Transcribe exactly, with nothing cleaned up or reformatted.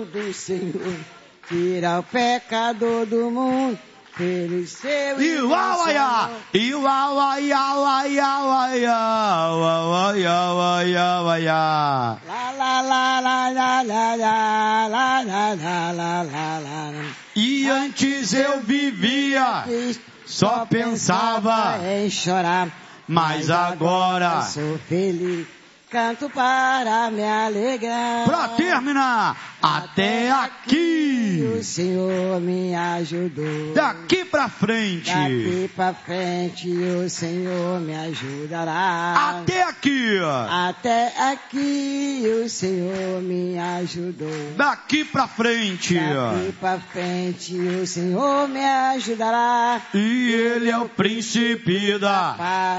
do Senhor, tira o pecado do mundo, pelo seu Iuauaiá, Iuauaiauaiauaiá, Iuauaiauaiauaiá. La la la la la la la la la la la la la. E antes eu vivia, só pensava em chorar, mas agora sou feliz, canto para me alegrar. Pra terminar, até aqui o Senhor me ajudou. Daqui pra frente, Daqui pra frente o Senhor me ajudará. Até aqui, Até aqui o Senhor me ajudou. Daqui pra frente, Daqui pra frente o Senhor me ajudará. E Ele é o príncipe da paz.